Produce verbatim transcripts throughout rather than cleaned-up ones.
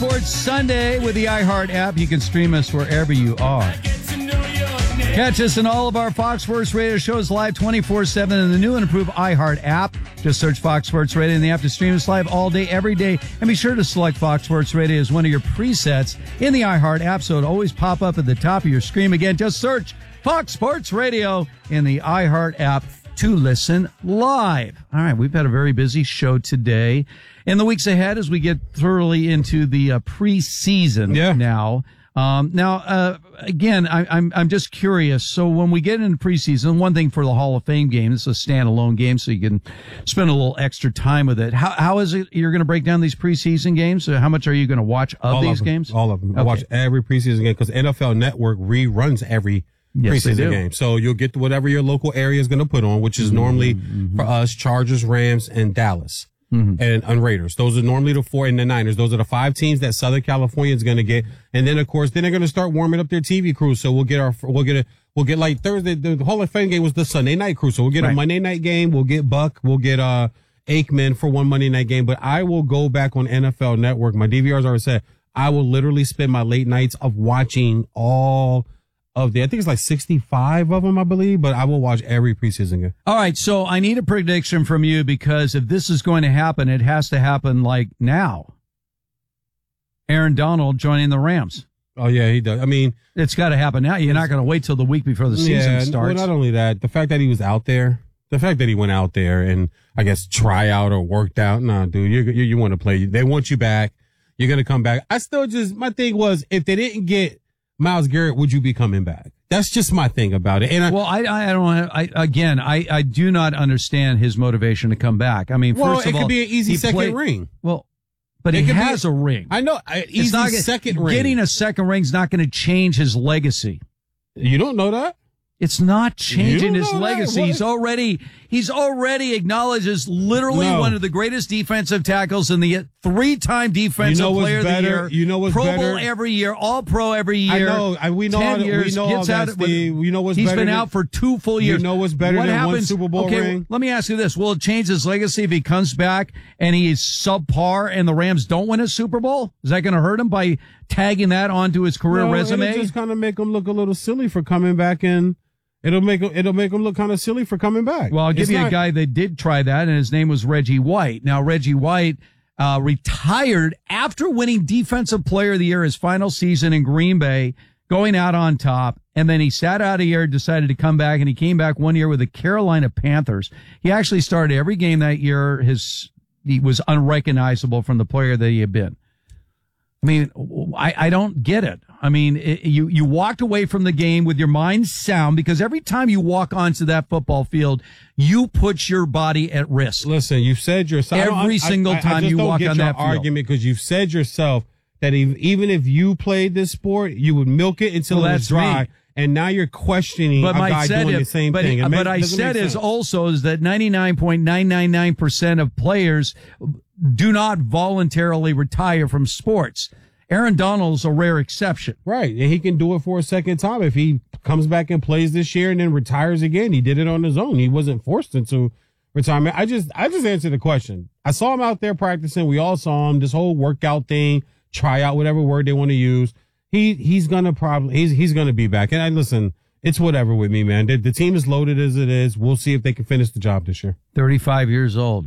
Sports Sunday with the iHeart app. You can stream us wherever you are. Catch us in all of our Fox Sports Radio shows live twenty-four seven in the new and improved iHeart app. Just search Fox Sports Radio in the app to stream us live all day, every day. And be sure to select Fox Sports Radio as one of your presets in the iHeart app so it'll always pop up at the top of your screen. Again, just search Fox Sports Radio in the iHeart app to listen live. All right, we've had a very busy show today. In the weeks ahead, as we get thoroughly into the uh, preseason yeah. now. Um, now, uh, again, I, I'm, I'm just curious. So when we get into preseason, one thing for the Hall of Fame game, it's a standalone game, so you can spend a little extra time with it. How, how is it you're going to break down these preseason games? How much are you going to watch of all these of games? All of them. Okay. I watch every preseason game because N F L Network reruns every yes, preseason game. So you'll get whatever your local area is going to put on, which is mm-hmm. normally mm-hmm. for us, Chargers, Rams, and Dallas. Mm-hmm. And, and Raiders. Those are normally the four, and the Niners. Those are the five teams that Southern California is going to get. And then, of course, then they're going to start warming up their T V crews. So we'll get our, we'll get a, we'll get like Thursday, the Hall of Fame game was the Sunday night crew. So we'll get right. a Monday night game. We'll get Buck. We'll get, uh, Aikman for one Monday night game. But I will go back on N F L Network. My D V Rs already said I will literally spend my late nights of watching all of the, I think it's like sixty-five of them, I believe, but I will watch every preseason game. All right, so I need a prediction from you because if this is going to happen, it has to happen like now. Aaron Donald joining the Rams. Oh, yeah, he does. I mean, it's got to happen now. You're not going to wait till the week before the season yeah, starts. Well, not only that, the fact that he was out there, the fact that he went out there and I guess try out or worked out. Nah, dude, you you, you want to play. They want you back. You're going to come back. I still just, my thing was, if they didn't get Myles Garrett, would you be coming back? That's just my thing about it. And I, well, I, I don't. I again, I, I do not understand his motivation to come back. I mean, well, first of it all, could be an easy second played, ring. Well, but it he has be, a ring. I know. Easy not, second ring. Getting a second ring is not going to change his legacy. You don't know that? It's not changing his legacy. That. He's already he's already acknowledged as literally no. one of the greatest defensive tackles in the three-time defensive you know player of better? the year. You know what's Pro better? Bowl every year, all pro every year. I know. I, we know. Ten All, years, we know gets all out that, with, Steve. You know what's he's better? He's been than, out for two full years. You know what's better what than happens, one Super Bowl okay, ring? Let me ask you this: will it change his legacy if he comes back and he is subpar and the Rams don't win a Super Bowl? Is that going to hurt him by tagging that onto his career no, resume? It'll just kind of make him look a little silly for coming back in. It'll make him, it'll make him look kind of silly for coming back. Well, I'll give it's you not, a guy that did try that, and his name was Reggie White. Now, Reggie White uh retired after winning Defensive Player of the Year his final season in Green Bay, going out on top, and then he sat out a year, decided to come back, and he came back one year with the Carolina Panthers. He actually started every game that year. His he was unrecognizable from the player that he had been. I mean, I, I don't get it. I mean, it, you, you walked away from the game with your mind sound because every time you walk onto that football field, you put your body at risk. Listen, you've said yourself. Every single I, I, time I you walk on that field. argument because you've said yourself that if, even if you played this sport, you would milk it until well, it was dry. Me. And now you're questioning but a guy doing if, the same but, thing. It but makes, I said is sense. also is that ninety-nine point nine nine nine percent of players do not voluntarily retire from sports. Aaron Donald's a rare exception. Right. And he can do it for a second time. If he comes back and plays this year and then retires again, he did it on his own. He wasn't forced into retirement. I just, I just answered the question. I saw him out there practicing. We all saw him, this whole workout thing, try out whatever word they want to use. He, he's going to probably, he's, he's going to be back. And I listen, it's whatever with me, man. The, the team is loaded as it is. We'll see if they can finish the job this year. thirty-five years old.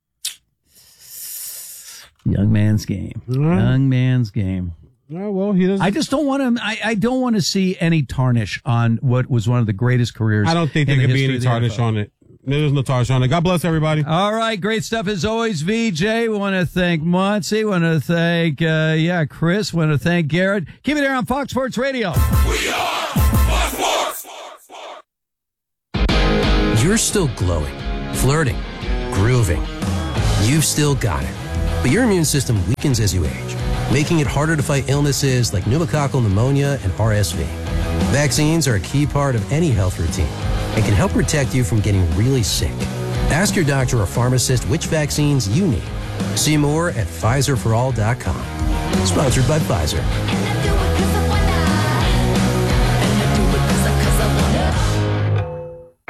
Young man's game. Right. Young man's game. Yeah, well, he doesn't. I just don't want to. I, I don't want to see any tarnish on what was one of the greatest careers. I don't think there the can be any tarnish on it. There's no tarnish on it. God bless everybody. All right, great stuff as always, V J. We want to thank Monty. Want to thank uh, yeah, Chris. Want to thank Garrett. Keep it there on Fox Sports Radio. We are Fox Sports. You're still glowing, flirting, grooving. You've still got it. But your immune system weakens as you age, making it harder to fight illnesses like pneumococcal pneumonia and R S V. Vaccines are a key part of any health routine and can help protect you from getting really sick. Ask your doctor or pharmacist which vaccines you need. See more at Pfizer for all dot com. Sponsored by Pfizer.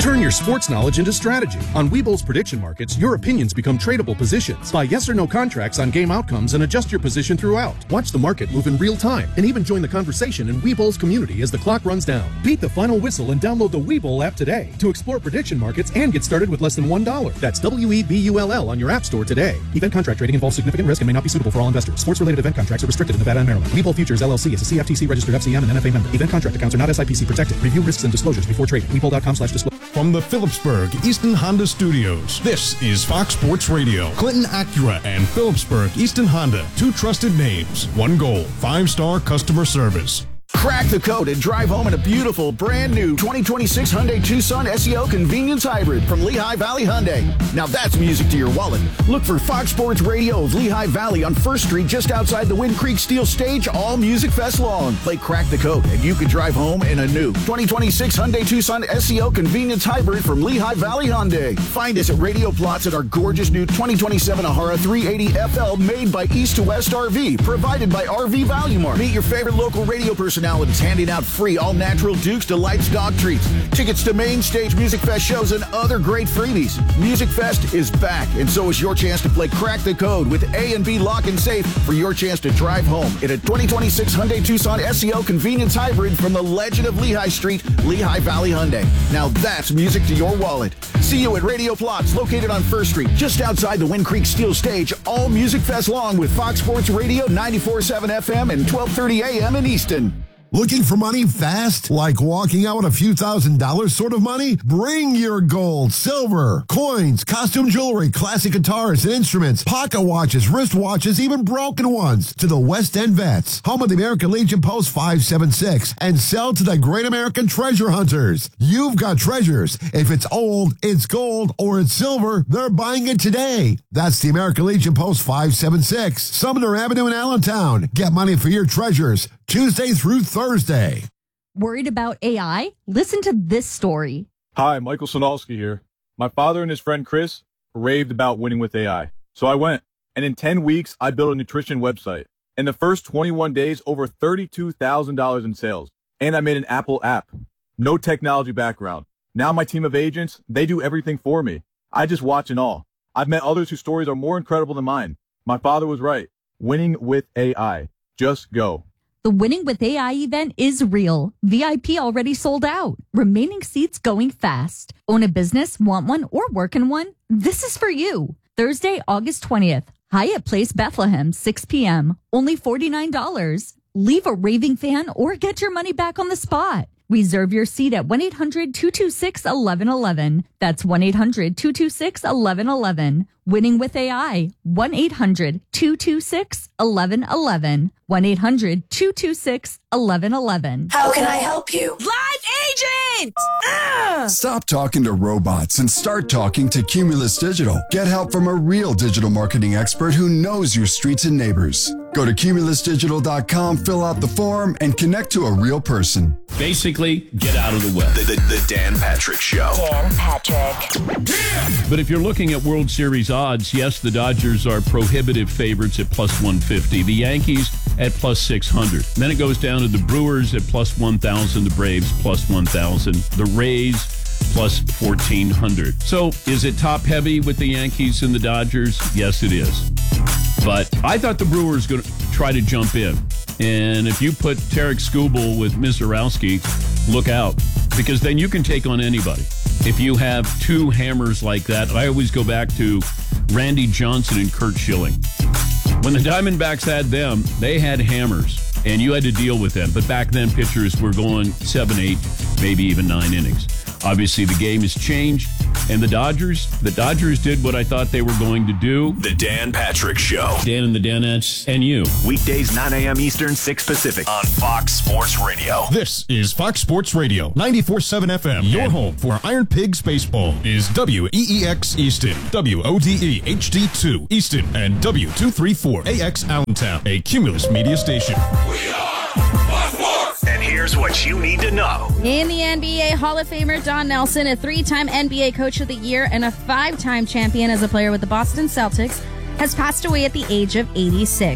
Turn your sports knowledge into strategy. On Webull's prediction markets, your opinions become tradable positions. Buy yes or no contracts on game outcomes and adjust your position throughout. Watch the market move in real time and even join the conversation in Webull's community as the clock runs down. Beat the final whistle and download the Webull app today to explore prediction markets and get started with less than one dollar. That's W E B U L L on your app store today. Event contract trading involves significant risk and may not be suitable for all investors. Sports-related event contracts are restricted in Nevada and Maryland. Webull Futures L L C is a C F T C registered F C M and N F A member. Event contract accounts are not S I P C protected. Review risks and disclosures before trading. Webull dot com slash disclosure. From the Phillipsburg Easton Honda Studios, this is Fox Sports Radio. Clinton Acura and Phillipsburg Easton Honda, two trusted names, one goal, five-star customer service. Crack the code and drive home in a beautiful, brand new twenty twenty-six Hyundai Tucson S E O Convenience Hybrid from Lehigh Valley Hyundai. Now that's music to your wallet. Look for Fox Sports Radio of Lehigh Valley on First Street just outside the Wind Creek Steel Stage all Music Fest long. Play Crack the Code and you can drive home in a new twenty twenty-six Hyundai Tucson S E O Convenience Hybrid from Lehigh Valley Hyundai. Find us at Radio Plots at our gorgeous new twenty twenty-seven Ahara three eighty F L made by East to West R V, provided by R V Value Mart. Meet your favorite local radio personalities handing out free all-natural Duke's Delights dog treats, tickets to main stage Music Fest shows, and other great freebies. Music Fest is back, and so is your chance to play Crack the Code with A and B Lock and Safe for your chance to drive home in a twenty twenty-six Hyundai Tucson S E O Convenience Hybrid from the Legend of Lehigh Street, Lehigh Valley Hyundai. Now that's music to your wallet. See you at Radio Plots, located on First Street, just outside the Wind Creek Steel Stage, all Music Fest long with Fox Sports Radio ninety-four point seven F M and twelve thirty A M in Easton. Looking for money fast? Like walking out with a few thousand dollars sort of money? Bring your gold, silver, coins, costume jewelry, classic guitars and instruments, pocket watches, wristwatches, even broken ones to the West End Vets, home of the American Legion Post five seven six, and sell to the Great American Treasure Hunters. You've got treasures. If it's old, it's gold, or it's silver, they're buying it today. That's the American Legion Post five seven six, Sumner Avenue in Allentown. Get money for your treasures Tuesday through Thursday. Worried about A I? Listen to this story. Hi, Michael Sonalski here. My father and his friend Chris raved about winning with A I. So I went, and in ten weeks, I built a nutrition website. In the first twenty-one days, over thirty-two thousand dollars in sales. And I made an Apple app. No technology background. Now my team of agents, they do everything for me. I just watch and all. I've met others whose stories are more incredible than mine. My father was right. Winning with A I. Just go. The Winning with A I event is real. V I P already sold out. Remaining seats going fast. Own a business, want one, or work in one? This is for you. Thursday, August twentieth. Hyatt Place, Bethlehem, six p.m. Only forty-nine dollars. Leave a raving fan or get your money back on the spot. Reserve your seat at one eight hundred two two six one one one one. That's one eight hundred two two six one one one one. Winning with A I. one eight hundred two two six one one one one. one eight hundred two two six one one one one. How can I help you? Live agent! Ugh! Stop talking to robots and start talking to Cumulus Digital. Get help from a real digital marketing expert who knows your streets and neighbors. Go to cumulus digital dot com, fill out the form, and connect to a real person. Basically, get out of the way. The, the, the Dan Patrick Show. Dan Patrick. Yeah! But if you're looking at World Series odds, yes, the Dodgers are prohibitive favorites at plus one fifty. The Yankees at plus six hundred. Then it goes down to the Brewers at plus one thousand, the Braves plus one thousand, the Rays plus fourteen hundred. So is it top heavy with the Yankees and the Dodgers? Yes, it is. But I thought the Brewers going to try to jump in. And if you put Tarek Skubal with Mizorowski, look out. Because then you can take on anybody. If you have two hammers like that, I always go back to Randy Johnson and Curt Schilling. When the Diamondbacks had them, they had hammers. And you had to deal with them. But back then, pitchers were going seven, eight, maybe even nine innings. Obviously, the game has changed. And the Dodgers, the Dodgers did what I thought they were going to do. The Dan Patrick Show. Dan and the Danettes and you. Weekdays, nine a.m. Eastern, six Pacific. On Fox Sports Radio. This is Fox Sports Radio, ninety-four point seven F M. Your home for Iron Pigs baseball is W E E X Easton, W O D E H D two Easton, and W two thirty-four A X Allentown, a Cumulus media station. We are Fox Sports. And here's what you need to know. In the N B A, Hall of Famer Don Nelson, a three-time N B A Coach of the Year and a five-time champion as a player with the Boston Celtics, has passed away at the age of eighty-six.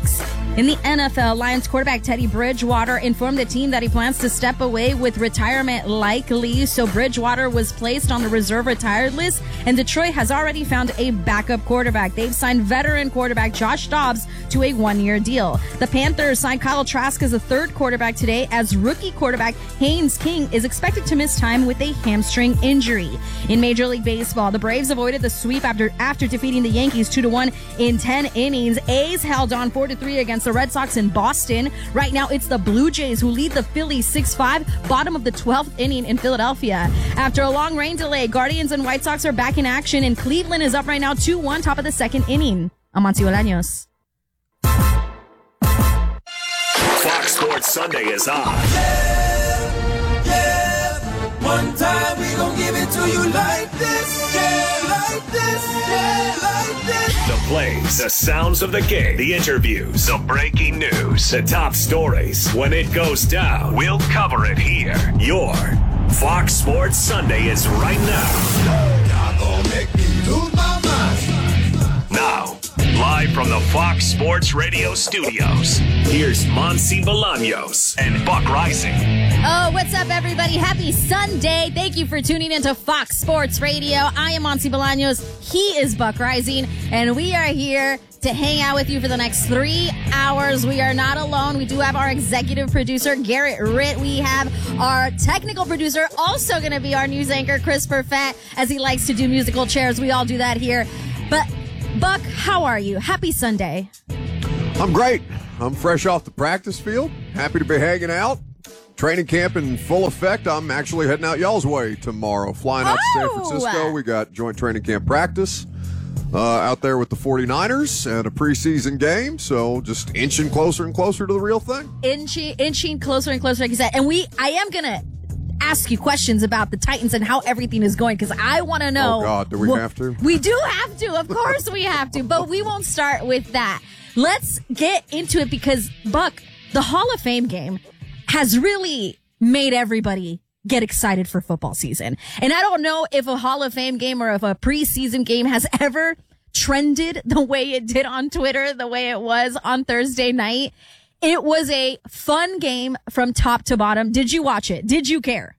In the N F L, Lions quarterback Teddy Bridgewater informed the team that he plans to step away with retirement likely. So Bridgewater was placed on the reserve retired list, and Detroit has already found a backup quarterback. They've signed veteran quarterback Josh Dobbs to a one-year deal. The Panthers signed Kyle Trask as a third quarterback today, as rookie quarterback Haynes King is expected to miss time with a hamstring injury. In Major League Baseball, the Braves avoided the sweep after after defeating the Yankees two to one in ten innings. A's held on four to three against the Red Sox in Boston. Right now, it's the Blue Jays who lead the Phillies six five, bottom of the twelfth inning in Philadelphia. After a long rain delay, Guardians and White Sox are back in action, and Cleveland is up right now two one, top of the second inning. I'm Monty Bolaños. Fox Sports Sunday is on. Yeah, yeah. One time we gon' give it to you like this. Yeah, like this. Yeah, like this. The plays, the sounds of the game, the interviews, the breaking news, the top stories. When it goes down, we'll cover it here. Your Fox Sports Sunday is right now. Y'all gon' make me lose my mind. Now, live from the Fox Sports Radio studios, here's Monty Bolaños and Buck Rising. Oh, what's up, everybody? Happy Sunday. Thank you for tuning into Fox Sports Radio. I am Monty Bolaños. He is Buck Rising, and we are here to hang out with you for the next three hours. We are not alone. We do have our executive producer, Garrett Ritt. We have our technical producer, also going to be our news anchor, Chris Perfett, as he likes to do musical chairs. We all do that here. But, Buck, how are you? Happy Sunday. I'm great. I'm fresh off the practice field. Happy to be hanging out. Training camp in full effect. I'm actually heading out y'all's way tomorrow. Flying out oh! to San Francisco. We got joint training camp practice uh, out there with the forty-niners and a preseason game. So just inching closer and closer to the real thing. Inching, inching closer and closer, like you said. And we, I am going to ask you questions about the Titans and how everything is going, because I want to know. Oh, God, do we well, have to? We do have to. Of course we have to. But we won't start with that. Let's get into it, because, Buck, the Hall of Fame game has really made everybody get excited for football season. And I don't know if a Hall of Fame game or if a preseason game has ever trended the way it did on Twitter, the way it was on Thursday night. It was a fun game from top to bottom. Did you watch it? Did you care?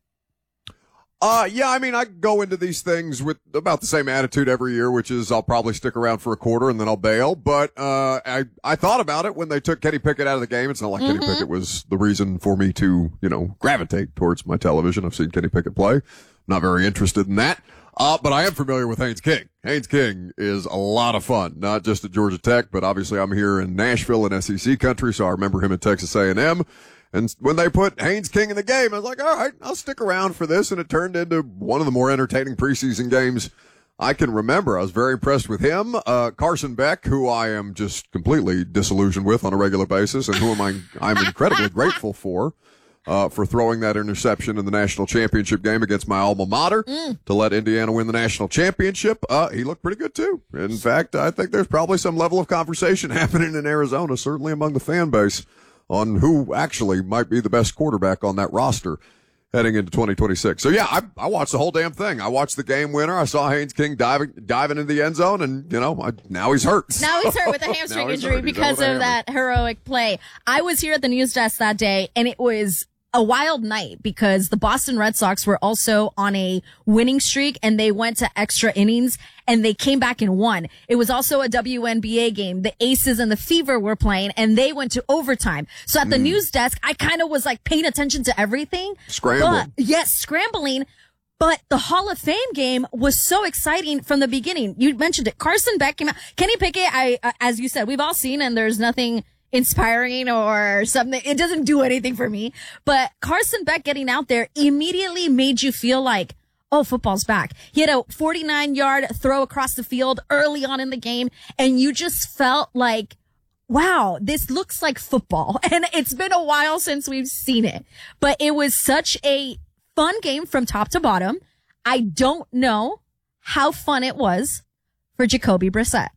Uh, yeah, I mean, I go into these things with about the same attitude every year, which is I'll probably stick around for a quarter and then I'll bail. But, uh, I, I thought about it when they took Kenny Pickett out of the game. It's not like mm-hmm. Kenny Pickett was the reason for me to, you know, gravitate towards my television. I've seen Kenny Pickett play. Not very interested in that. Uh, but I am familiar with Haynes King. Haynes King is a lot of fun, not just at Georgia Tech, but obviously I'm here in Nashville in S E C country. So I remember him at Texas A and M. And when they put Haynes King in the game, I was like, all right, I'll stick around for this. And it turned into one of the more entertaining preseason games I can remember. I was very impressed with him. Uh, Carson Beck, who I am just completely disillusioned with on a regular basis and who am I, I'm incredibly grateful for, uh, for throwing that interception in the national championship game against my alma mater mm. to let Indiana win the national championship. Uh, he looked pretty good too. In fact, I think there's probably some level of conversation happening in Arizona, certainly among the fan base, on who actually might be the best quarterback on that roster heading into twenty twenty-six. So yeah, I, I watched the whole damn thing. I watched the game winner. I saw Haynes King diving, diving into the end zone, and you know, I, now he's hurt. Now he's hurt with a hamstring injury because of that heroic play. I was here at the news desk that day, and it was a wild night because the Boston Red Sox were also on a winning streak, and they went to extra innings and they came back and won. It was also a W N B A game. The Aces and the Fever were playing and they went to overtime. So at the mm. news desk, I kind of was like paying attention to everything. Scrambling. But, yes, scrambling. But the Hall of Fame game was so exciting from the beginning. You mentioned it. Carson Beck came out. Kenny Pickett, I, uh, as you said, we've all seen, and there's nothing inspiring or something. It doesn't do anything for me. But Carson Beck getting out there immediately made you feel like, oh, football's back. He had a forty-nine yard throw across the field early on in the game, and you just felt like, wow, this looks like football. And it's been a while since we've seen it. But it was such a fun game from top to bottom. I don't know how fun it was for Jacoby Brissett.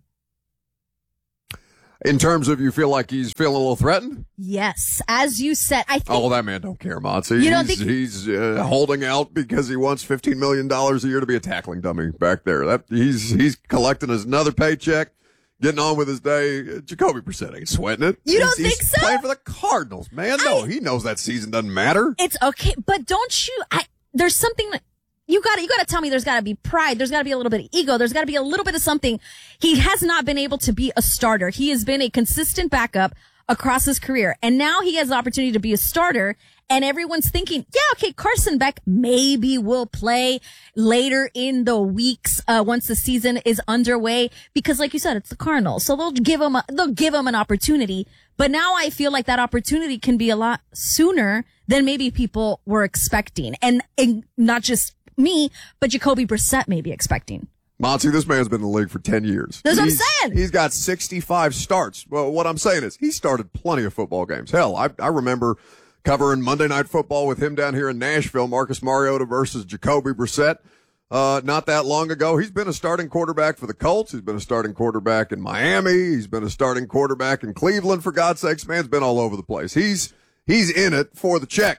In terms of you feel like he's feeling a little threatened? Yes. As you said, I think. Oh, that man don't care, Monty. You don't he's think- he's uh, holding out because he wants fifteen million dollars a year to be a tackling dummy back there. That he's he's collecting another paycheck, getting on with his day. Jacoby Brissett ain't sweating it. You don't he's, think he's so? Playing for the Cardinals, man. No, I, he knows that season doesn't matter. It's okay, but don't you? I, there's something that you got. You got to tell me. There's got to be pride. There's got to be a little bit of ego. There's got to be a little bit of something. He has not been able to be a starter. He has been a consistent backup across his career, and now he has the opportunity to be a starter. And everyone's thinking, yeah, okay, Carson Beck maybe will play later in the weeks, uh, once the season is underway. Because like you said, it's the Cardinals. So they'll give him, a, they'll give him an opportunity. But now I feel like that opportunity can be a lot sooner than maybe people were expecting. And, and not just me, but Jacoby Brissett may be expecting. Monty, this man's been in the league for ten years. That's what I'm He's- saying. He's got sixty-five starts. Well, what I'm saying is he started plenty of football games. Hell, I, I remember covering Monday Night Football with him down here in Nashville, Marcus Mariota versus Jacoby Brissett. Uh, not that long ago. He's been a starting quarterback for the Colts. He's been a starting quarterback in Miami. He's been a starting quarterback in Cleveland. For God's sakes, man's been all over the place. He's, he's in it for the check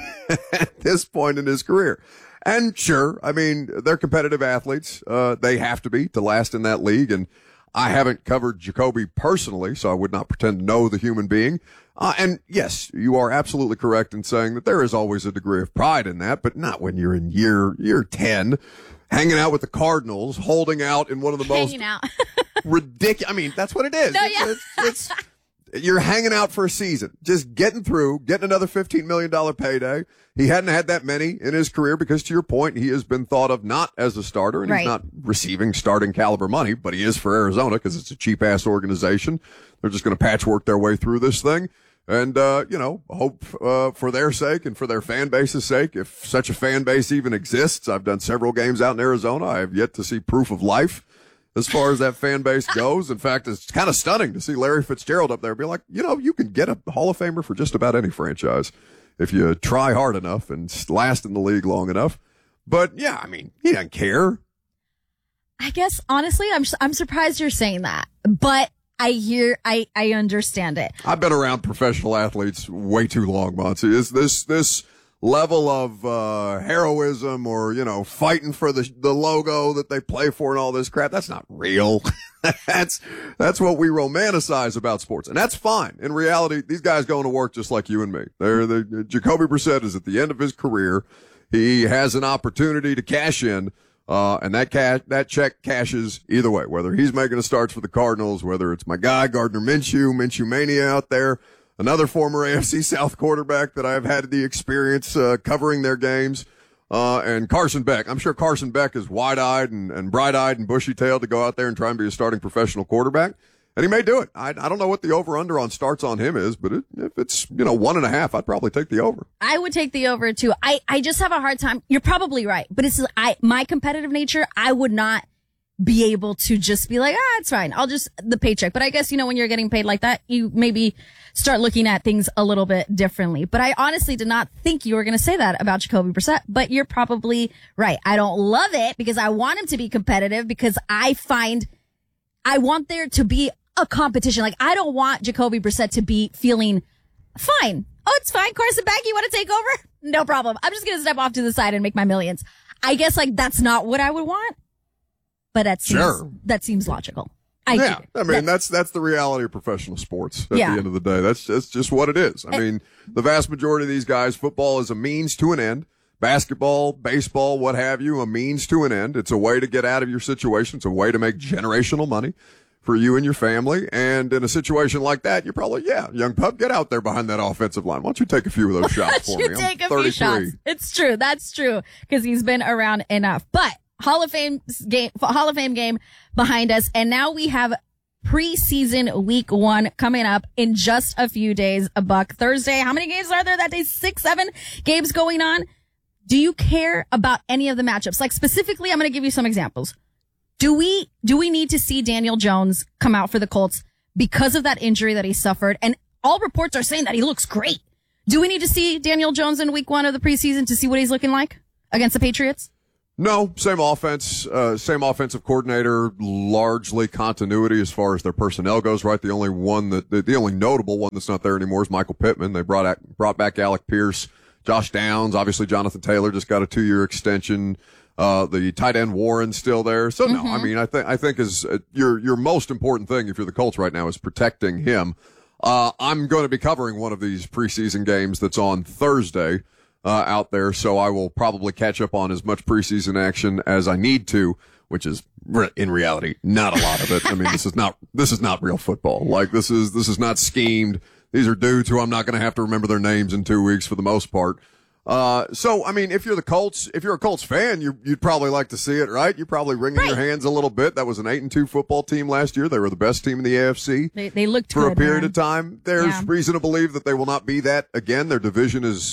at this point in his career. And sure, I mean, they're competitive athletes. Uh, they have to be to last in that league. And I haven't covered Jacoby personally, so I would not pretend to know the human being. Uh, and yes, you are absolutely correct in saying that there is always a degree of pride in that, but not when you're in year, year ten, hanging out with the Cardinals, holding out in one of the Hanging most out. ridiculous. I mean, that's what it is. No, It's- yeah. it's, it's, you're hanging out for a season, just getting through, getting another fifteen million dollars payday. He hadn't had that many in his career because, to your point, he has been thought of not as a starter, and Right. he's not receiving starting caliber money, but he is for Arizona because it's a cheap ass organization. They're just going to patchwork their way through this thing. And, uh, you know, hope, uh, for their sake and for their fan base's sake, if such a fan base even exists. I've done several games out in Arizona. I have yet to see proof of life as far as that fan base goes. In fact, it's kind of stunning to see Larry Fitzgerald up there be like, you know, you can get a Hall of Famer for just about any franchise if you try hard enough and last in the league long enough. But yeah, I mean, he doesn't care. I guess honestly, I'm I'm surprised you're saying that, but I hear, I I understand it. I've been around professional athletes way too long, Monty. Is this this level of uh heroism or, you know, fighting for the the logo that they play for and all this crap? That's not real. that's that's what we romanticize about sports, and that's fine. In reality, these guys going to work just like you and me. They're the Jacoby Brissett is at the end of his career. He has an opportunity to cash in. Uh, and that cash, that check cashes either way, whether he's making a start for the Cardinals, whether it's my guy, Gardner Minshew, Minshew Mania out there, another former A F C South quarterback that I've had the experience, uh, covering their games, uh, and Carson Beck. I'm sure Carson Beck is wide-eyed and, and bright-eyed and bushy-tailed to go out there and try and be a starting professional quarterback. And he may do it. I, I don't know what the over-under on starts on him is, but it, if it's, you know, one and a half, I'd probably take the over. I would take the over too. I, I just have a hard time. You're probably right, but it's I my competitive nature. I would not be able to just be like, ah, it's fine. I'll just the paycheck. But I guess, you know, when you're getting paid like that, you maybe start looking at things a little bit differently. But I honestly did not think you were going to say that about Jacoby Brissett. But you're probably right. I don't love it because I want him to be competitive because I find I want there to be a competition. Like, I don't want Jacoby Brissett to be feeling fine. Oh, it's fine. Carson Beck, you want to take over? No problem. I'm just going to step off to the side and make my millions. I guess like that's not what I would want, but that seems, Sure. that seems logical. I yeah, get it. I mean, that's that's the reality of professional sports at Yeah. the end of the day. That's, that's just what it is. I mean, the vast majority of these guys, football is a means to an end. Basketball, baseball, what have you, a means to an end. It's a way to get out of your situation. It's a way to make generational money for you and your family. And in a situation like that, you're probably, yeah, young pup, get out there behind that offensive line. Why don't you take a few of those shots for you me? take I'm a few thirty-three. shots. It's true. That's true because he's been around enough. But Hall of Fame game, Hall of Fame game behind us, and now we have preseason week one coming up in just a few days. A buck Thursday. How many games are there that day? Six, seven games going on. Do you care about any of the matchups? Like specifically, I'm going to give you some examples. Do we, do we need to see Daniel Jones come out for the Colts because of that injury that he suffered? And all reports are saying that he looks great. Do we need to see Daniel Jones in week one of the preseason to see what he's looking like against the Patriots? No, same offense, uh, same offensive coordinator, largely continuity as far as their personnel goes, right? The only one that, the, the only notable one that's not there anymore is Michael Pittman. They brought, brought back Alec Pierce, Josh Downs, obviously Jonathan Taylor just got a two-year extension. Uh, the tight end Warren's still there. So no, Mhm. I mean, I think, I think is uh, your, your most important thing if you're the Colts right now is protecting him. Uh, I'm going to be covering one of these preseason games that's on Thursday, uh, out there. So I will probably catch up on as much preseason action as I need to, which is re- in reality, not a lot of it. I mean, this is not, this is not real football. Like this is, this is not schemed. These are dudes who I'm not going to have to remember their names in two weeks for the most part. Uh, so, I mean, if you're the Colts, if you're a Colts fan, you, you'd probably like to see it, right? You're probably wringing your hands a little bit. That was an eight and two football team last year. They were the best team in the A F C. They, they looked for good, a period man. of time. There's Yeah. reason to believe that they will not be that again. Their division is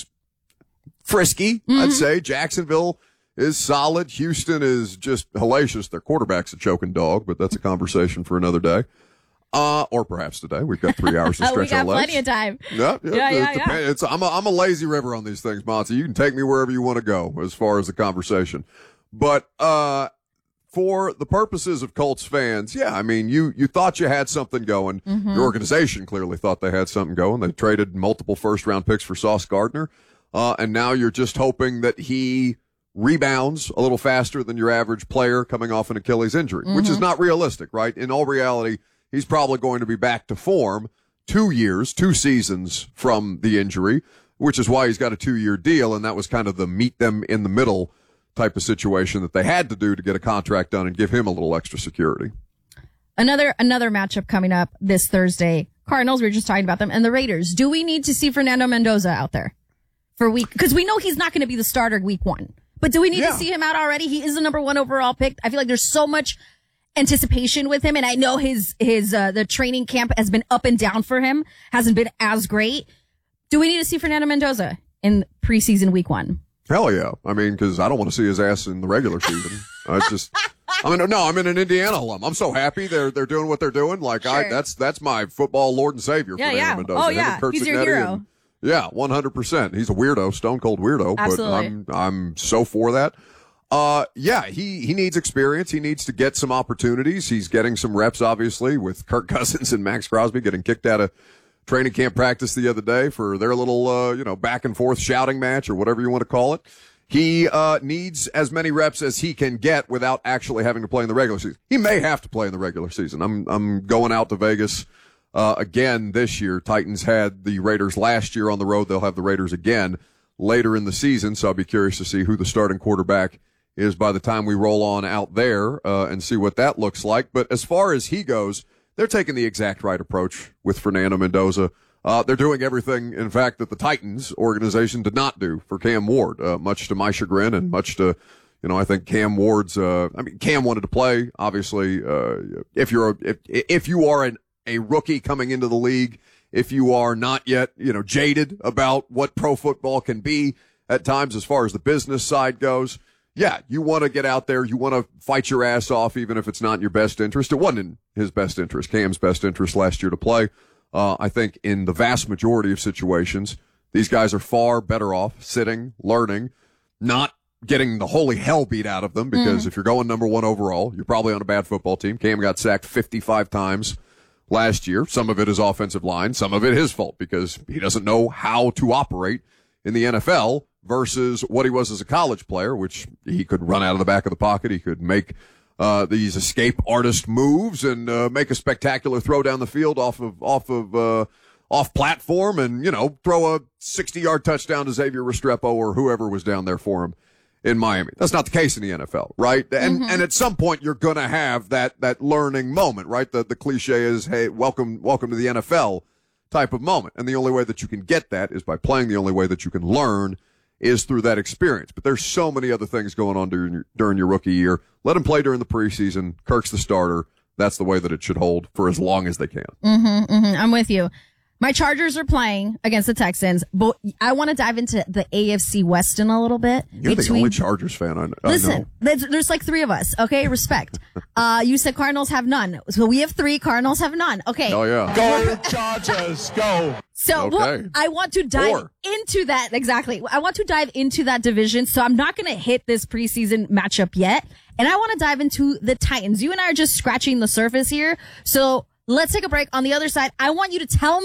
frisky, Mm-hmm. I'd say. Jacksonville is solid. Houston is just hellacious. Their quarterback's a choking dog, but that's a conversation for another day. Uh, or perhaps today. We've got three hours to we stretch our got legs. plenty of time. Yeah, yeah, yeah, it yeah. depends. yeah. It's, I'm a, I'm a lazy river on these things, Monty. You can take me wherever you want to go as far as the conversation. But, uh, for the purposes of Colts fans, yeah, I mean, you, you thought you had something going. Mhm. Your organization clearly thought they had something going. They traded multiple first round picks for Sauce Gardner. Uh, and now you're just hoping that he rebounds a little faster than your average player coming off an Achilles injury, which is Mhm. not realistic, right? In all reality, he's probably going to be back to form two years, two seasons from the injury, which is why he's got a two-year deal, and that was kind of the meet them in the middle type of situation that they had to do to get a contract done and give him a little extra security. Another another matchup coming up this Thursday. Cardinals, we were just talking about them, and the Raiders. Do we need to see Fernando Mendoza out there for week? Because we know he's not going to be the starter week one. But do we need Yeah. to see him out already? He is the number one overall pick. I feel like there's so much anticipation with him, and I know his his uh, the training camp has been up and down for him, hasn't been as great. Do we need to see Fernando Mendoza in preseason week one? Hell yeah. I mean, because I don't want to see his ass in the regular season. I just, I mean, no, I'm in an Indiana alum. I'm so happy they're they're doing what they're doing. Like, I Sure. that's that's my football lord and savior. Yeah, Fernando yeah. Mendoza. Oh, Him yeah. and Kurt He's your Cignetti hero. and- yeah, one hundred percent. He's a weirdo, stone cold weirdo, Absolutely. but I'm I'm so for that. Uh, yeah, he, he needs experience. He needs to get some opportunities. He's getting some reps, obviously, with Kirk Cousins and Max Crosby getting kicked out of training camp practice the other day for their little, uh, you know, back and forth shouting match or whatever you want to call it. He, uh, needs as many reps as he can get without actually having to play in the regular season. He may have to play in the regular season. I'm, I'm going out to Vegas, uh, again this year. Titans had the Raiders last year on the road. They'll have the Raiders again later in the season. So I'll be curious to see who the starting quarterback is by the time we roll on out there, uh, and see what that looks like. But as far as he goes, they're taking the exact right approach with Fernando Mendoza. Uh, they're doing everything, in fact, that the Titans organization did not do for Cam Ward, uh, much to my chagrin and much to, you know, I think Cam Ward's, uh, I mean, Cam wanted to play, obviously, uh, if you're, a, if, if you are an, a rookie coming into the league, if you are not yet, you know, jaded about what pro football can be at times as far as the business side goes, yeah, you want to get out there. You want to fight your ass off, even if it's not in your best interest. It wasn't in his best interest, Cam's best interest last year to play. Uh, I think in the vast majority of situations, these guys are far better off sitting, learning, not getting the holy hell beat out of them, because Mm. if you're going number one overall, you're probably on a bad football team. Cam got sacked fifty-five times last year. Some of it is offensive line. Some of it his fault because he doesn't know how to operate in the N F L versus what he was as a college player, which he could run out of the back of the pocket. He could make uh these escape artist moves and uh, make a spectacular throw down the field off of off of uh off platform and, you know, throw a sixty-yard touchdown to Xavier Restrepo or whoever was down there for him in Miami. That's not the case in the N F L, right? And Mhm. and at some point you're going to have that that learning moment, right? The the cliche is, hey, welcome welcome to the N F L type of moment. And the only way that you can get that is by playing. The only way that you can learn is through that experience. But there's so many other things going on during your, during your rookie year. Let him play during the preseason. Kirk's the starter. That's the way that it should hold for as long as they can. Mm-hmm, mm-hmm. I'm with you. My Chargers are playing against the Texans, but I want to dive into the A F C West in a little bit. You're the only Chargers fan I, I know. Listen, there's, there's like three of us. Okay, respect. Uh, you said Cardinals have none, so we have three. Cardinals have none. Okay. Oh yeah. Go Chargers, go. So well, Okay. I want to dive Four. into that. Exactly. I want to dive into that division. So I'm not going to hit this preseason matchup yet. And I want to dive into the Titans. You and I are just scratching the surface here. So let's take a break. On the other side, I want you to tell me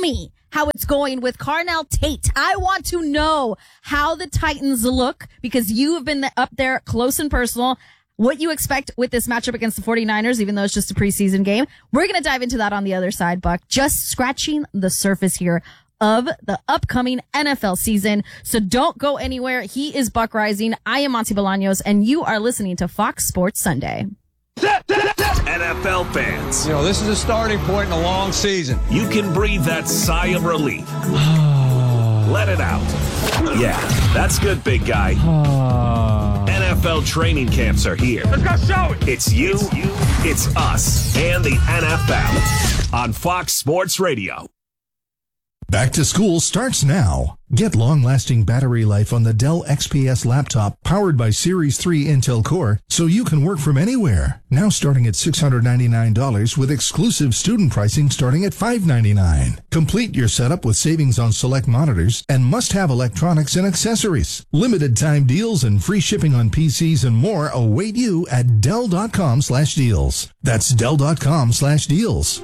how it's going with Carnell Tate. I want to know how the Titans look because you have been up there close and personal. What you expect with this matchup against the 49ers, even though it's just a preseason game. We're going to dive into that on the other side, Buck. Just scratching the surface here of the upcoming N F L season. So don't go anywhere. He is Buck Rising. I am Monty Bolaños, and you are listening to Fox Sports Sunday. N F L fans. You know, this is a starting point in a long season. You can breathe that sigh of relief. Let it out. Yeah, that's good, big guy. N F L training camps are here. Let's go show it. It's you, it's us, and the N F L on Fox Sports Radio. Back to school starts now. Get long-lasting battery life on the Dell X P S laptop powered by Series three Intel Core so you can work from anywhere. Now starting at six hundred ninety-nine dollars with exclusive student pricing starting at five hundred ninety-nine dollars. Complete your setup with savings on select monitors and must-have electronics and accessories. Limited time deals and free shipping on P Cs and more await you at Dell.com slash deals. That's Dell.com slash deals.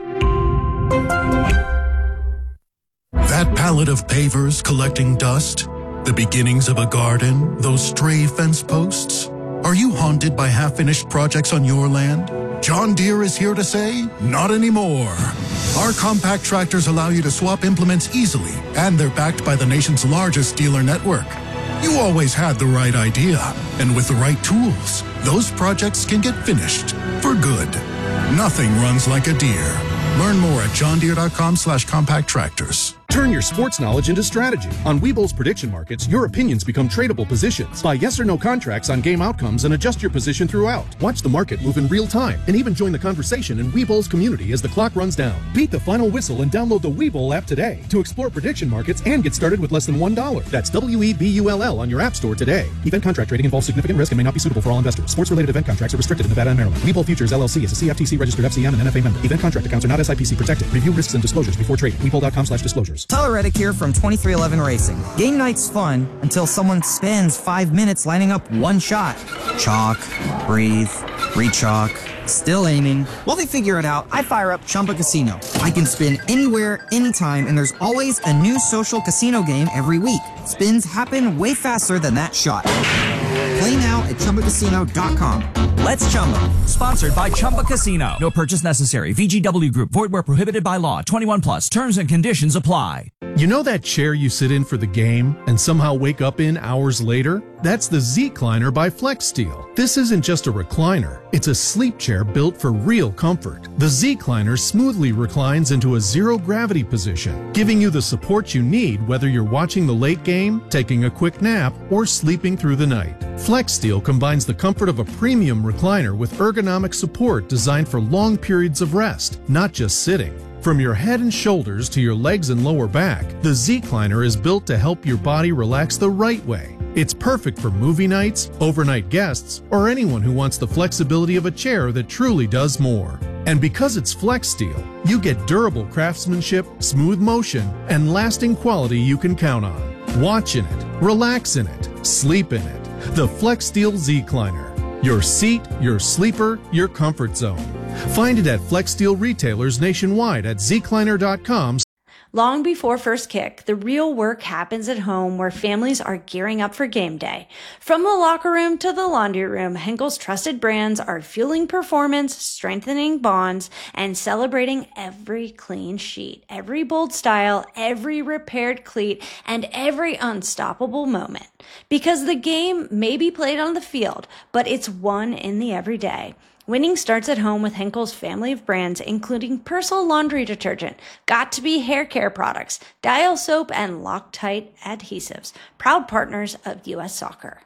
That pallet of pavers collecting dust, the beginnings of a garden, those stray fence posts. Are you haunted by half-finished projects on your land? John Deere is here to say, not anymore. Our compact tractors allow you to swap implements easily, and they're backed by the nation's largest dealer network. You always had the right idea, and with the right tools, those projects can get finished for good. Nothing runs like a Deere. Learn more at johndeere.com slash compact tractors. Turn your sports knowledge into strategy. On Webull's prediction markets, your opinions become tradable positions. Buy yes or no contracts on game outcomes and adjust your position throughout. Watch the market move in real time and even join the conversation in Webull's community as the clock runs down. Beat the final whistle and download the Webull app today to explore prediction markets and get started with less than one dollar. That's W E B U L L on your app store today. Event contract trading involves significant risk and may not be suitable for all investors. Sports-related event contracts are restricted in Nevada and Maryland. Webull Futures L L C is a C F T C registered F C M and N F A member. Event contract accounts are not S I P C protected. Review risks and disclosures before trading. Webull.com slash disclosures. Tyler Reddick here from twenty-three eleven Racing. Game night's fun until someone spends five minutes lining up one shot. Chalk, breathe, re-chalk, still aiming. While they figure it out, I fire up Chumba Casino. I can spin anywhere, anytime, and there's always a new social casino game every week. Spins happen way faster than that shot. Play now at Chumba Casino dot com. Let's Chumba. Sponsored by Chumba Casino. No purchase necessary. V G W Group. Void where prohibited by law. twenty-one plus. Terms and conditions apply. You know that chair you sit in for the game and somehow wake up in hours later? That's the Z-Cliner by FlexSteel. This isn't just a recliner. It's a sleep chair built for real comfort. The Z-Cliner smoothly reclines into a zero-gravity position, giving you the support you need whether you're watching the late game, taking a quick nap, or sleeping through the night. FlexSteel combines the comfort of a premium recliner with ergonomic support designed for long periods of rest, not just sitting. From your head and shoulders to your legs and lower back, the Z-Cliner is built to help your body relax the right way. It's perfect for movie nights, overnight guests, or anyone who wants the flexibility of a chair that truly does more. And because it's FlexSteel, you get durable craftsmanship, smooth motion, and lasting quality you can count on. Watch in it, relax in it, sleep in it. The FlexSteel Z-Cliner. Your seat, your sleeper, your comfort zone. Find it at FlexSteel retailers nationwide at Z Cliner dot com. Long before first kick, the real work happens at home where families are gearing up for game day. From the locker room to the laundry room, Henkel's trusted brands are fueling performance, strengthening bonds, and celebrating every clean sheet, every bold style, every repaired cleat, and every unstoppable moment. Because the game may be played on the field, but it's won in the everyday. Winning starts at home with Henkel's family of brands, including Persil laundry detergent, Got2b hair care products, Dial soap, and Loctite adhesives, proud partners of U S Soccer.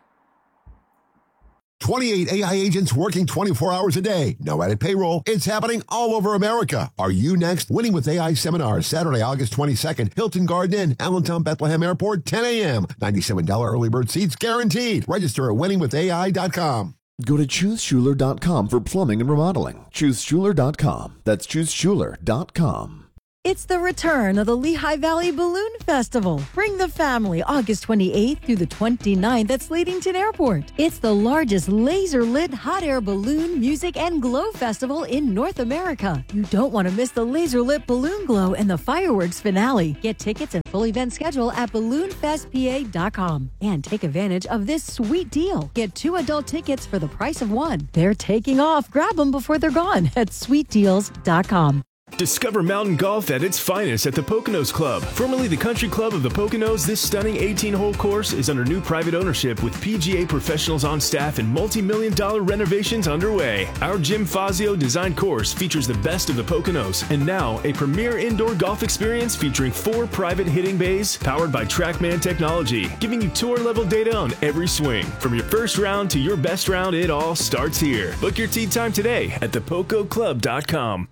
twenty-eight A I agents working twenty-four hours a day. No added payroll. It's happening all over America. Are you next? Winning with A I seminar, Saturday, August twenty-second. Hilton Garden Inn, Allentown, Bethlehem Airport, ten a.m. ninety-seven dollars early bird seats guaranteed. Register at winning with A I dot com. Go to choose schuler dot com for plumbing and remodeling. choose schuler dot com. That's choose schuler dot com. It's the return of the Lehigh Valley Balloon Festival. Bring the family August twenty-eighth through the twenty-ninth at Slatington Airport. It's the largest laser-lit hot air balloon, music, and glow festival in North America. You don't want to miss the laser-lit balloon glow and the fireworks finale. Get tickets and full event schedule at balloon fest p a dot com and take advantage of this sweet deal. Get two adult tickets for the price of one. They're taking off. Grab them before they're gone at sweet deals dot com. Discover mountain golf at its finest at the Poconos Club. Formerly the Country Club of the Poconos, this stunning eighteen-hole course is under new private ownership with P G A professionals on staff and multi-million dollar renovations underway. Our Jim Fazio designed course features the best of the Poconos, and now a premier indoor golf experience featuring four private hitting bays powered by TrackMan technology, giving you tour-level data on every swing. From your first round to your best round, it all starts here. Book your tee time today at the poco club dot com.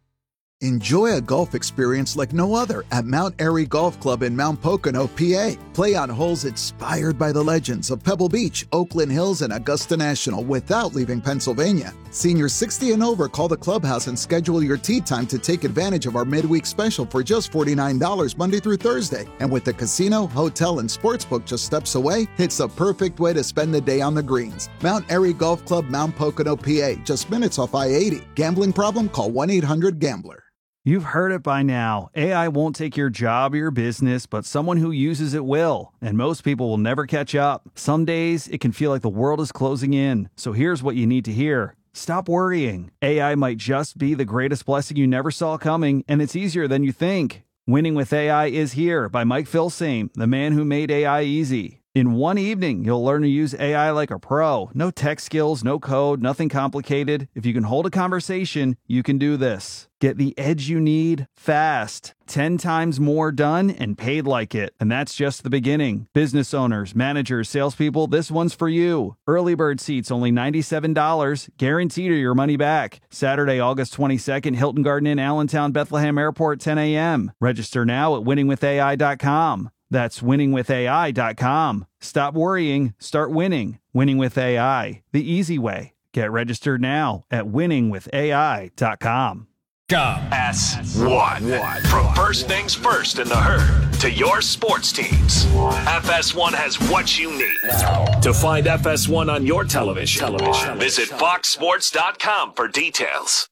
Enjoy a golf experience like no other at Mount Airy Golf Club in Mount Pocono, P A. Play on holes inspired by the legends of Pebble Beach, Oakland Hills, and Augusta National without leaving Pennsylvania. Seniors sixty and over, call the clubhouse and schedule your tee time to take advantage of our midweek special for just forty-nine dollars Monday through Thursday. And with the casino, hotel, and sportsbook just steps away, it's the perfect way to spend the day on the greens. Mount Airy Golf Club, Mount Pocono, P A, just minutes off I eighty. Gambling problem? Call one eight hundred gambler. You've heard it by now. A I won't take your job or your business, but someone who uses it will. And most people will never catch up. Some days, it can feel like the world is closing in. So here's what you need to hear. Stop worrying. A I might just be the greatest blessing you never saw coming, and it's easier than you think. Winning with A I is Here by Mike Filsame, the man who made A I easy. In one evening, you'll learn to use A I like a pro. No tech skills, no code, nothing complicated. If you can hold a conversation, you can do this. Get the edge you need fast. Ten times more done and paid like it. And that's just the beginning. Business owners, managers, salespeople, this one's for you. Early bird seats only ninety-seven dollars. Guaranteed or your money back. Saturday, August twenty-second, Hilton Garden Inn, Allentown, Bethlehem Airport, ten a.m. Register now at winning with A I dot com. That's winning with A I dot com. Stop worrying, start winning. Winning with A I, the easy way. Get registered now at winning with A I dot com. S one. From first things first in the herd to your sports teams, F S one has what you need. To find F S one on your television, television. visit fox sports dot com for details.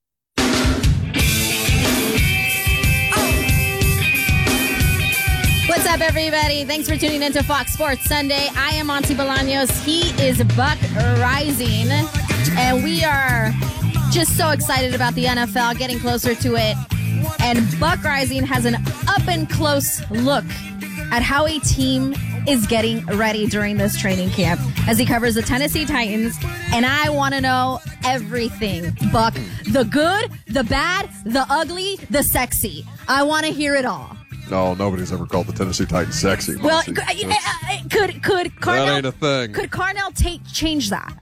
What's up, everybody? Thanks for tuning in to Fox Sports Sunday. I am Monty Bolaños. He is Buck Rising. And we are just so excited about the N F L, getting closer to it. And Buck Rising has an up-and-close look at how a team is getting ready during this training camp as he covers the Tennessee Titans. And I want to know everything, Buck. The good, the bad, the ugly, the sexy. I want to hear it all. No, nobody's ever called the Tennessee Titans sexy. Well, could could, could Carnell, that ain't a thing. Could Carnell Tate change that?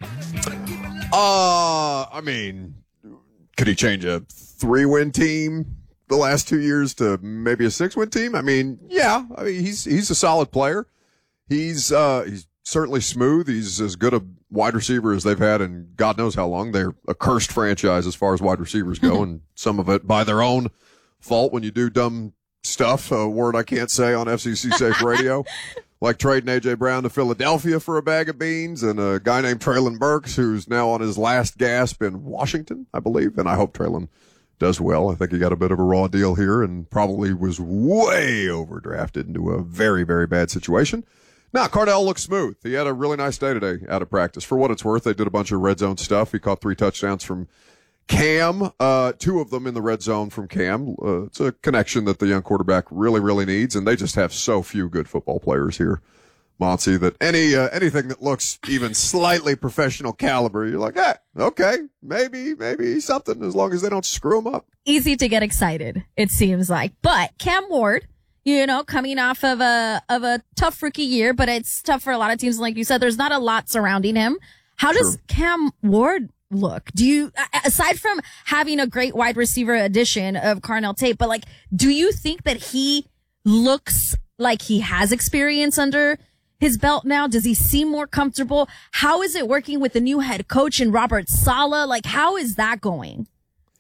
Uh, I mean, could he change a three-win team the last two years to maybe a six-win team? I mean, yeah. I mean, he's he's a solid player. He's uh he's certainly smooth. He's as good a wide receiver as they've had in God knows how long. They're a cursed franchise as far as wide receivers go, and some of it by their own fault when you do dumb stuff, a word I can't say on F C C Safe Radio, like trading A J. Brown to Philadelphia for a bag of beans, and a guy named Traylon Burks, who's now on his last gasp in Washington, I believe, and I hope Traylon does well. I think he got a bit of a raw deal here and probably was way overdrafted into a very, very bad situation. Now, Cardell looks smooth. He had a really nice day today out of practice. For what it's worth, they did a bunch of red zone stuff. He caught three touchdowns from Cam, uh, two of them in the red zone from Cam. Uh, it's a connection that the young quarterback really, really needs, and they just have so few good football players here, Monty, that any uh, anything that looks even slightly professional caliber, you're like, eh, okay, maybe, maybe something, as long as they don't screw them up. Easy to get excited, it seems like. But Cam Ward, you know, coming off of a of a tough rookie year, but it's tough for a lot of teams. Like you said, there's not a lot surrounding him. How does sure. Cam Ward look? Do you, aside from having a great wide receiver addition of Carnell Tate, but like, do you think that he looks like he has experience under his belt now? Does he seem more comfortable? How is it working with the new head coach and Robert Saleh? Like, how is that going?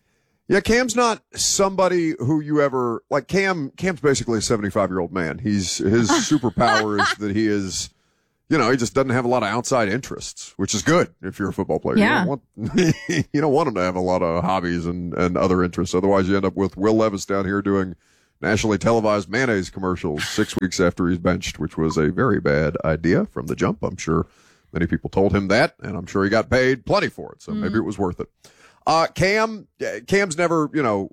Yeah, Cam's not somebody who you ever like. Cam, Cam's basically a seventy-five-year-old man. He's his superpower is that he is, you know, he just doesn't have a lot of outside interests, which is good if you're a football player. Yeah. You don't want, you don't want him to have a lot of hobbies and, and other interests. Otherwise, you end up with Will Levis down here doing nationally televised mayonnaise commercials six weeks after he's benched, which was a very bad idea from the jump. I'm sure many people told him that, and I'm sure he got paid plenty for it. So mm. maybe it was worth it. Uh, Cam, Cam's never, you know,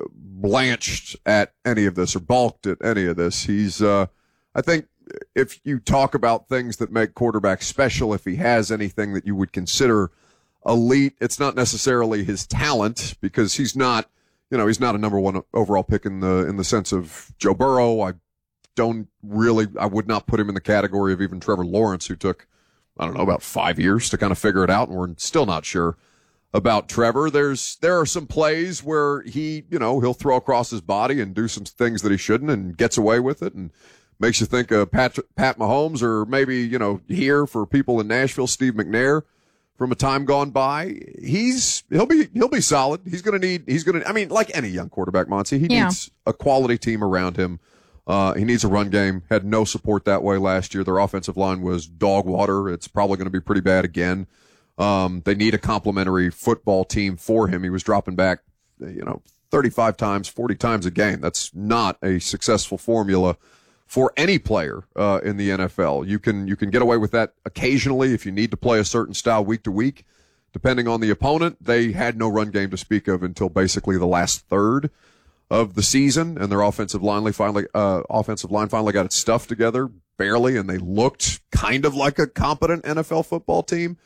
blanched at any of this or balked at any of this. He's, uh, I think if you talk about things that make quarterbacks special, if he has anything that you would consider elite, it's not necessarily his talent because he's not, you know, he's not a number one overall pick in the, in the sense of Joe Burrow. I don't really, I would not put him in the category of even Trevor Lawrence, who took, I don't know, about five years to kind of figure it out. And we're still not sure about Trevor. There's, there are some plays where he, you know, he'll throw across his body and do some things that he shouldn't and gets away with it and makes you think of Pat, Pat Mahomes or maybe, you know, here for people in Nashville, Steve McNair from a time gone by. He's, he'll be, he'll be solid. He's going to need, he's going to, I mean, like any young quarterback, Monty, he yeah. needs a quality team around him. Uh, he needs a run game. Had no support that way last year. Their offensive line was dog water. It's probably going to be pretty bad again. Um, they need a complimentary football team for him. He was dropping back, you know, thirty-five times, forty times a game. That's not a successful formula for any player, uh, in the N F L. You can, you can get away with that occasionally if you need to play a certain style week to week, depending on the opponent. They had no run game to speak of until basically the last third of the season, and their offensive line finally, uh, offensive line finally got its stuff together, barely, and they looked kind of like a competent N F L football team.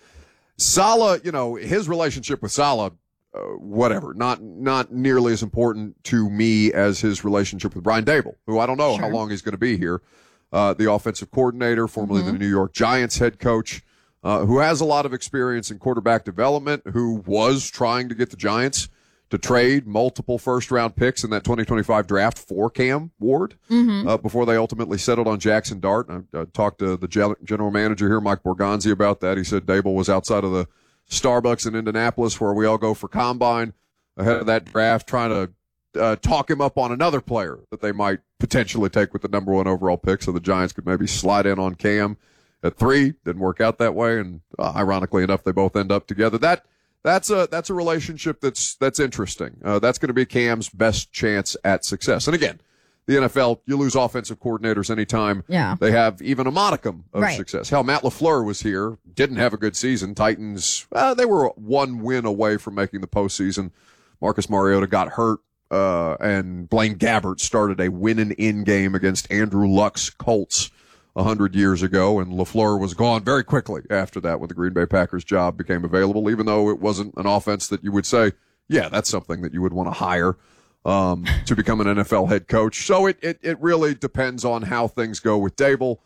Saleh, you know, his relationship with Saleh, uh, whatever, not, not nearly as important to me as his relationship with Brian Daboll, who I don't know sure. how long he's going to be here. Uh, the offensive coordinator, formerly mm-hmm. the New York Giants head coach, uh, who has a lot of experience in quarterback development, who was trying to get the Giants to trade multiple first round picks in that twenty twenty-five draft for Cam Ward, mm-hmm. uh, before they ultimately settled on Jackson Dart. I, I talked to the general manager here, Mike Borgonzi, about that. He said Daboll was outside of the Starbucks in Indianapolis where we all go for combine ahead of that draft, trying to uh, talk him up on another player that they might potentially take with the number one overall pick so the Giants could maybe slide in on Cam at three. Didn't work out that way, and uh, ironically enough, they both end up together. That That's a, that's a relationship that's, that's interesting. Uh, that's going to be Cam's best chance at success. And again, the N F L, you lose offensive coordinators anytime yeah. they have even a modicum of right. success. Hell, Matt LaFleur was here, didn't have a good season. Titans, uh, they were one win away from making the postseason. Marcus Mariota got hurt, uh, and Blaine Gabbert started a win-and-in game against Andrew Luck's Colts a hundred years ago, and LaFleur was gone very quickly after that when the Green Bay Packers job became available, even though it wasn't an offense that you would say, yeah, that's something that you would want to hire um, to become an N F L head coach. So it, it, it really depends on how things go with Daboll.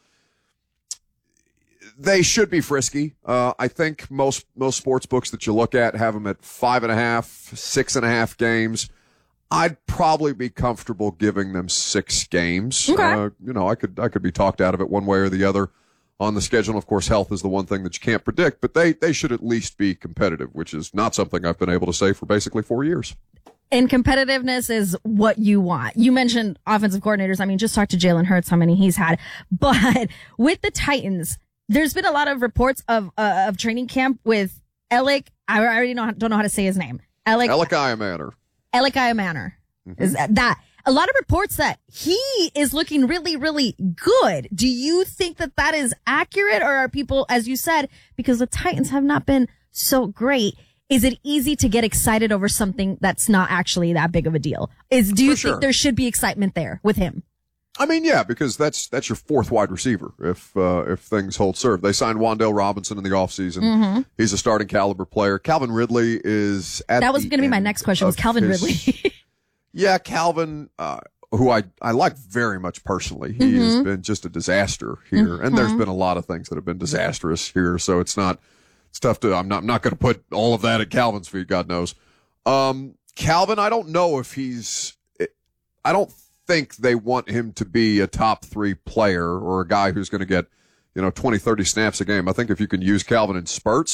They should be frisky. Uh, I think most, most sports books that you look at have them at five and a half, six and a half games. I'd probably be comfortable giving them six games. Okay. Uh, you know, I could, I could be talked out of it one way or the other on the schedule. Of course, health is the one thing that you can't predict, but they, they should at least be competitive, which is not something I've been able to say for basically four years. And competitiveness is what you want. You mentioned offensive coordinators. I mean, just talk to Jalen Hurts, how many he's had. But with the Titans, there's been a lot of reports of, uh, of training camp with Alec. I already know, don't know how to say his name. Alec. Alec Iamaner. Elikiah Manor. Mm-hmm. Is that, that a lot of reports that he is looking really, really good. Do you think that that is accurate, or are people, as you said, because the Titans have not been so great, is it easy to get excited over something that's not actually that big of a deal? Is, do you For think sure. there should be excitement there with him? I mean, yeah, because that's, that's your fourth wide receiver if, uh, if things hold serve. They signed Wan'Dale Robinson in the offseason. Mm-hmm. He's a starting caliber player. Calvin Ridley is at That was the going to be my end next question, was of Calvin his- Ridley. Yeah, Calvin, uh, who I, I like very much personally. He Mm-hmm. has been just a disaster here. Mm-hmm. And there's been a lot of things that have been disastrous here. So it's not, it's tough to, I'm not, I'm not going to put all of that at Calvin's feet, God knows. Um, Calvin, I don't know if he's, I don't think they want him to be a top three player or a guy who's going to get, you know, twenty, thirty snaps a game. I think if you can use Calvin in spurts,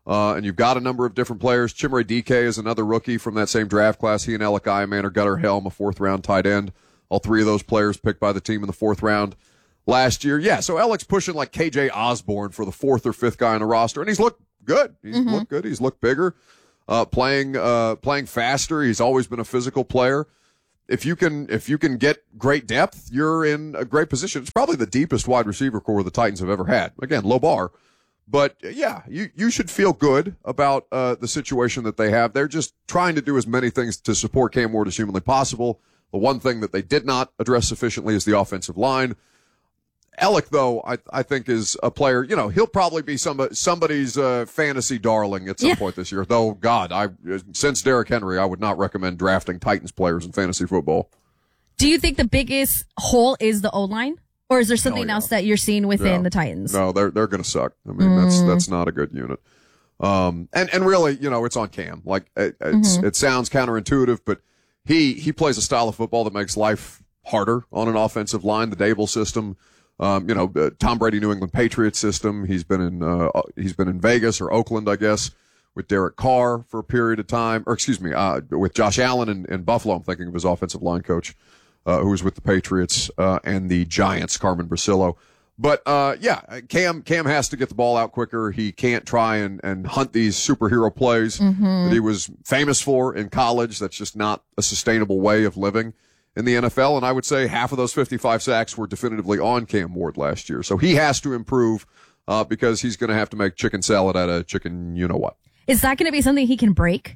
Uh, and you've got a number of different players. Chimere Dike is another rookie from that same draft class. He and Alec Iman or Gunnar Helm, a fourth-round tight end. All three of those players picked by the team in the fourth round last year. Yeah, so Alec's pushing like K J Osborne for the fourth or fifth guy on the roster, and he's looked good. He's mm-hmm. looked good. He's looked bigger, uh, playing uh, playing faster. He's always been a physical player. If you can if you can get great depth, you're in a great position. It's probably the deepest wide receiver core the Titans have ever had. Again, low bar. But, yeah, you, you should feel good about uh, the situation that they have. They're just trying to do as many things to support Cam Ward as humanly possible. The one thing that they did not address sufficiently is the offensive line. Alec, though, I, I think is a player, you know, he'll probably be somebody, somebody's uh, fantasy darling at some yeah. point this year. Though, God, I since Derrick Henry, I would not recommend drafting Titans players in fantasy football. Do you think the biggest hole is the O-line? Or is there something yeah. else that you're seeing within yeah. the Titans? No, they're they're going to suck. I mean, mm. that's that's not a good unit. Um, and and really, you know, it's on Cam. Like it, it's, mm-hmm. it sounds counterintuitive, but he he plays a style of football that makes life harder on an offensive line. The Dable system, um, you know, uh, Tom Brady New England Patriots system. He's been in uh, he's been in Vegas or Oakland, I guess, with Derek Carr for a period of time, or excuse me, uh, with Josh Allen in, in Buffalo. I'm thinking of his offensive line coach. Uh, who was with the Patriots uh, and the Giants, Carmen Brasillo. But, uh, yeah, Cam Cam has to get the ball out quicker. He can't try and, and hunt these superhero plays mm-hmm. that he was famous for in college. That's just not a sustainable way of living in the N F L. And I would say half of those fifty-five sacks were definitively on Cam Ward last year. So he has to improve uh, because he's going to have to make chicken salad out of chicken you-know-what. Is that going to be something he can break?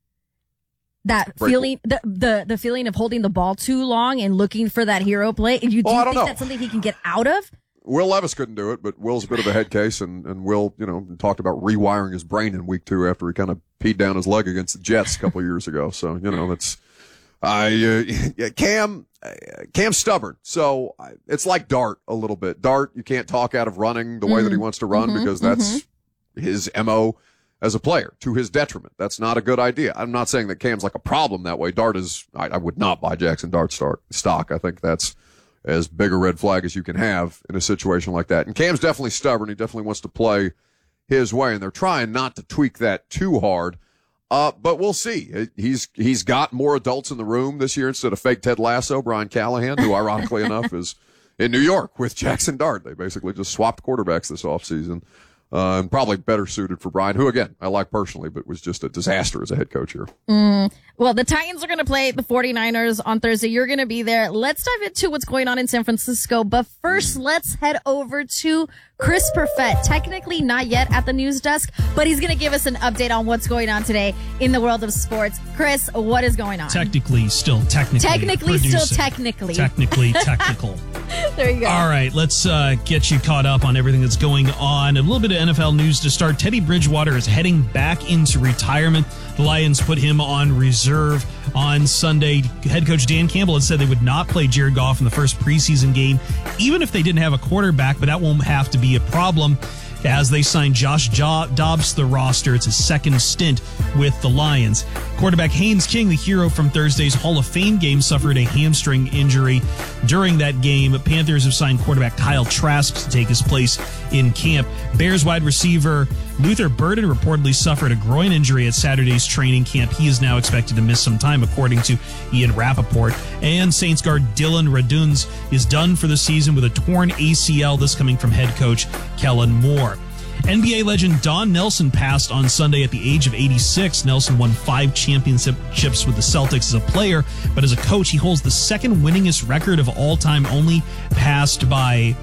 That Break. feeling, the, the the feeling of holding the ball too long and looking for that hero play. Do you, do oh, you think know. that's something he can get out of? Will Levis couldn't do it, but Will's a bit of a head case, and, and Will, you know, talked about rewiring his brain in week two after he kind of peed down his leg against the Jets a couple of years ago. So, you know, that's, I, uh, yeah, Cam, Cam's stubborn. So it's like Dart a little bit. Dart, you can't talk out of running the way mm-hmm. that he wants to run mm-hmm. because that's mm-hmm. his M O as a player, to his detriment. That's not a good idea. I'm not saying that Cam's like a problem that way. Dart is, I, I would not buy Jackson Dart start, stock. I think that's as big a red flag as you can have in a situation like that. And Cam's definitely stubborn. He definitely wants to play his way, and they're trying not to tweak that too hard. Uh, but we'll see. He's, he's got more adults in the room this year instead of fake Ted Lasso, Brian Callahan, who ironically enough is in New York with Jackson Dart. They basically just swapped quarterbacks this offseason. Uh, and probably better suited for Brian, who, again, I like personally, but was just a disaster as a head coach here. Mm. Well, the Titans are going to play the 49ers on Thursday. You're going to be there. Let's dive into what's going on in San Francisco. But first, mm. let's head over to Chris Perfett. Technically not yet at the news desk, but he's going to give us an update on what's going on today in the world of sports. Chris, what is going on? Technically, still technically. Technically, producing. still technically. Technically, technical. There you go. All right, let's uh, get you caught up on everything that's going on. A little bit of N F L news to start. Teddy Bridgewater is heading back into retirement. The Lions put him on reserve on Sunday. Head coach Dan Campbell had said they would not play Jared Goff in the first preseason game, even if they didn't have a quarterback, but that won't have to be a problem as they signed Josh Dobbs to the roster. It's his second stint with the Lions. Quarterback Haynes King, the hero from Thursday's Hall of Fame game, suffered a hamstring injury during that game. Panthers have signed quarterback Kyle Trask to take his place in camp. Bears wide receiver Luther Burden reportedly suffered a groin injury at Saturday's training camp. He is now expected to miss some time, according to Ian Rappaport. And Saints guard Dylan Raduns is done for the season with a torn A C L, this coming from head coach Kellen Moore. N B A legend Don Nelson passed on Sunday at the age of eighty-six. Nelson won five championships with the Celtics as a player, but as a coach, he holds the second winningest record of all time, only passed by...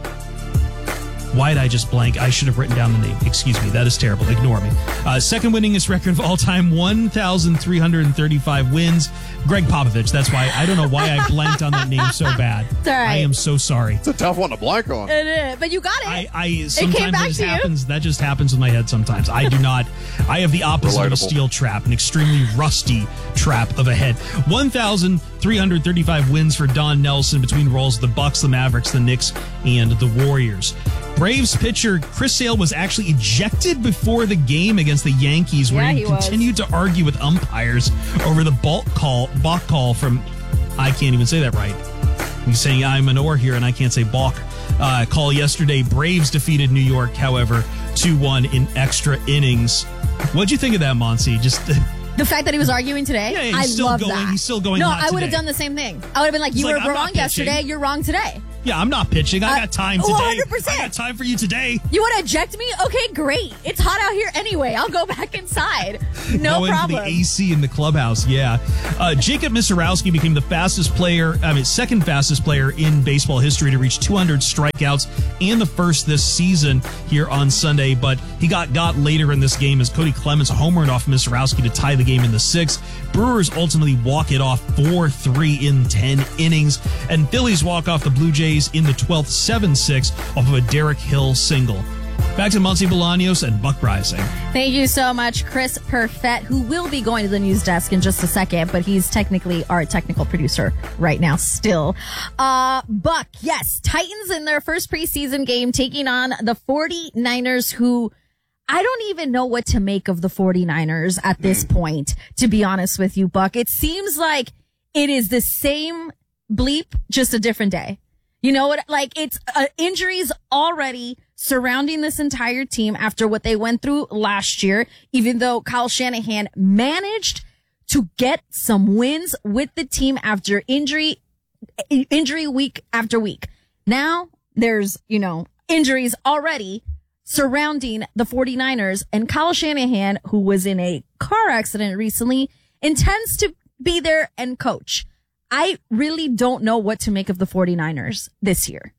Why did I just blank? I should have written down the name. Excuse me. That is terrible. Ignore me. Uh, second winningest record of all time, one thousand three hundred thirty-five wins. Greg Popovich. That's why. I don't know why I blanked on that name so bad. It's all right. I am so sorry. It's a tough one to blank on. It is, but you got it. I, I sometimes it came back that just to happens. You. That just happens with my head sometimes. I do not. I have the opposite Relatable. of a steel trap, an extremely rusty trap of a head. one thousand three hundred thirty-five wins for Don Nelson between roles of the Bucks, the Mavericks, the Knicks, and the Warriors. Braves pitcher Chris Sale was actually ejected before the game against the Yankees, where yeah, he, he continued was. to argue with umpires over the balk call, balk call from, I can't even say that right. He's saying I'm an or here and I can't say balk. Uh, call yesterday. Braves defeated New York, however, two one in extra innings. What'd you think of that, Monsi? Just the fact that he was arguing today, yeah, he's I still love going, that. He's still going. No, hot I would have today. done the same thing. I would have been like, He's "You like, were I'm not wrong pitching. yesterday. You're wrong today." Yeah, I'm not pitching. I Uh, got time today. one hundred percent. I got time for you today. You want to eject me? Okay, great. It's hot out here anyway. I'll go back inside. No Go into problem. the A C in the clubhouse. Yeah, uh, Jacob Misarowski became the fastest player, I mean, second fastest player in baseball history to reach two hundred strikeouts, and the first this season here on Sunday. But he got got later in this game as Cody Clemens homered off Misarowski to tie the game in the sixth. Brewers ultimately walk it off four three in ten innings, and Phillies walk off the Blue Jays in the twelfth seven six off of a Derek Hill single. Back to Muncie Bolaños and Buck Rising. Thank you so much, Chris Perfett, who will be going to the news desk in just a second, but he's technically our technical producer right now still. Uh, Buck, yes, Titans in their first preseason game taking on the 49ers, who I don't even know what to make of the 49ers at this point, to be honest with you, Buck. It seems like it is the same bleep, just a different day. You know what? Like, it's uh, injuries already surrounding this entire team after what they went through last year, even though Kyle Shanahan managed to get some wins with the team after injury, injury week after week. Now there's, you know, injuries already surrounding the 49ers, and Kyle Shanahan, who was in a car accident recently, intends to be there and coach. I really don't know what to make of the 49ers this year.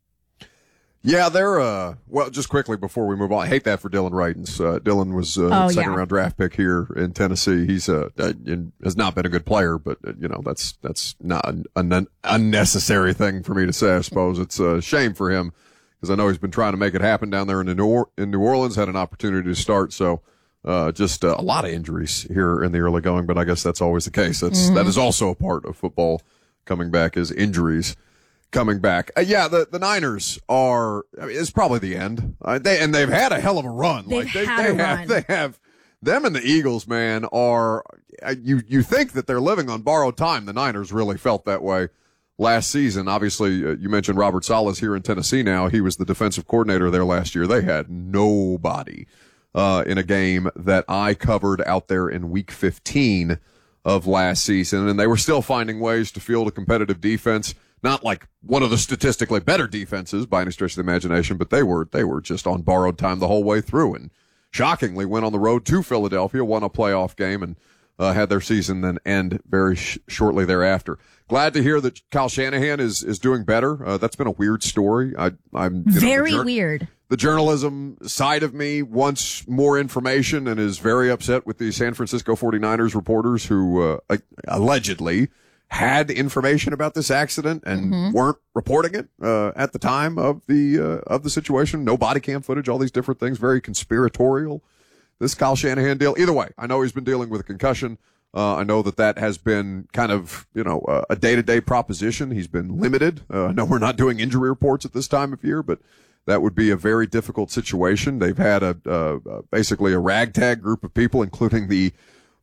Yeah, they're, uh, well, just quickly before we move on, I hate that for Dylan Wrightens. Uh, Dylan was uh, Oh, second yeah. round draft pick here in Tennessee. He's, uh, uh, in, has not been a good player, but, uh, you know, that's, that's not an, an unnecessary thing for me to say, I suppose. It's a shame for him because I know he's been trying to make it happen down there in New, or- in New Orleans, had an opportunity to start. So, uh, just uh, a lot of injuries here in the early going, but I guess that's always the case. That's, Mm-hmm. that is also a part of football coming back is injuries. Coming back. Uh, yeah, the, the Niners are, I mean, it's probably the end. Uh, they, and they've had a hell of a run. They've like they, had they a have, run. they have, them and the Eagles, man, are, uh, you, you think that they're living on borrowed time. The Niners really felt that way last season. Obviously, uh, you mentioned Robert Saleh's here in Tennessee now. He was the defensive coordinator there last year. They had nobody, uh, in a game that I covered out there in week fifteen of last season. And they were still finding ways to field a competitive defense. Not like one of the statistically better defenses by any stretch of the imagination, but they were, they were just on borrowed time the whole way through and shockingly went on the road to Philadelphia, won a playoff game and, uh, had their season then end very sh- shortly thereafter. Glad to hear that Kyle Shanahan is, is doing better. Uh, that's been a weird story. I, I'm you know, Very the jour- weird. The journalism side of me wants more information and is very upset with the San Francisco 49ers reporters who, uh, allegedly had information about this accident and Mm-hmm. weren't reporting it uh, at the time of the uh, of the situation. No body cam footage, all these different things, very conspiratorial. This Kyle Shanahan deal. Either way, I know he's been dealing with a concussion. Uh, I know that that has been kind of, you know, uh, a day to day proposition. He's been limited. Uh, I know we're not doing injury reports at this time of year, but that would be a very difficult situation. They've had a uh, basically a ragtag group of people, including the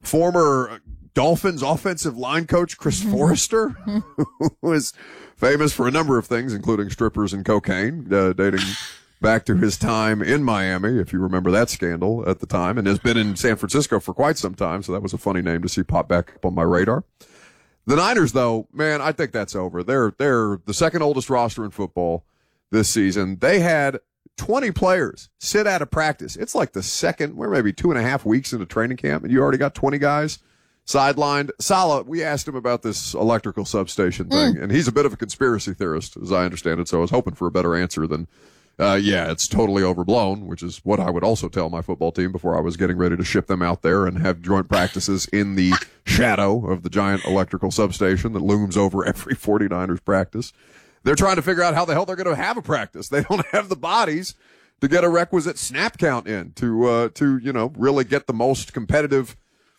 former Dolphins offensive line coach Chris Forrester, who is famous for a number of things, including strippers and cocaine, uh, dating back to his time in Miami, if you remember that scandal at the time, and has been in San Francisco for quite some time. So that was a funny name to see pop back up on my radar. The Niners, though, man, I think that's over. They're they're the second oldest roster in football this season. They had twenty players sit out of practice. It's like the second, we're maybe two and a half weeks into training camp, and you already got twenty guys sidelined. Saleh, we asked him about this electrical substation thing, Mm. and he's a bit of a conspiracy theorist, as I understand it, so I was hoping for a better answer than, uh, yeah, it's totally overblown, which is what I would also tell my football team before I was getting ready to ship them out there and have joint practices in the shadow of the giant electrical substation that looms over every 49ers practice. They're trying to figure out how the hell they're going to have a practice. They don't have the bodies to get a requisite snap count in to, uh, to, you know, really get the most competitive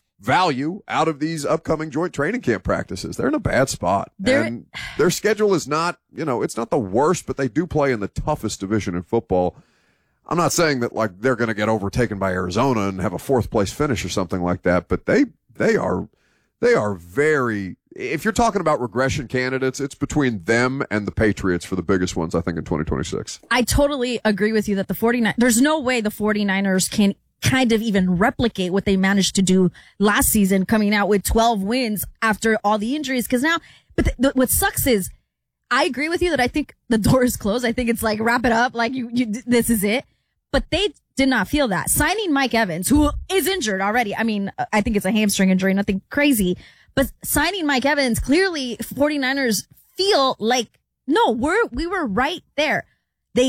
value out of these upcoming joint training camp practices. They're in a bad spot. They're- and their schedule is not, you know, it's not the worst, but they do play in the toughest division in football. I'm not saying that like they're going to get overtaken by Arizona and have a fourth place finish or something like that, but they, they are, they are very, if you're talking about regression candidates, it's between them and the Patriots for the biggest ones, I think, in twenty twenty-six. I totally agree with you that the 49ers, there's no way the 49ers can kind of even replicate what they managed to do last season, coming out with twelve wins after all the injuries. Cause now, but th- th- what sucks is I agree with you that I think the door is closed. I think it's like, wrap it up. Like you, you this is it. But they did not feel that. Signing Mike Evans, who is injured already. I mean, I think it's a hamstring injury, nothing crazy. But signing Mike Evans, clearly 49ers feel like, no, we're, we were right there.